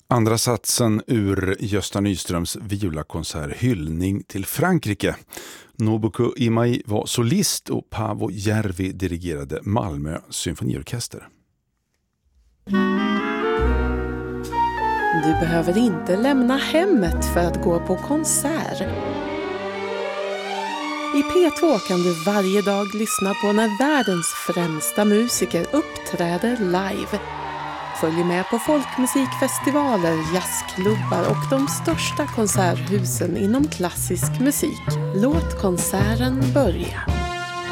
Andra satsen ur Gösta Nyströms violakonsert Hyllning till Frankrike. Nobuko Imai var solist och Paavo Järvi dirigerade Malmö symfoniorkester. Du behöver inte lämna hemmet för att gå på konsert. I P2 kan du varje dag lyssna på när världens främsta musiker uppträder live. Följ med på folkmusikfestivaler, jazzklubbar och de största konserthusen inom klassisk musik. Låt konserten börja.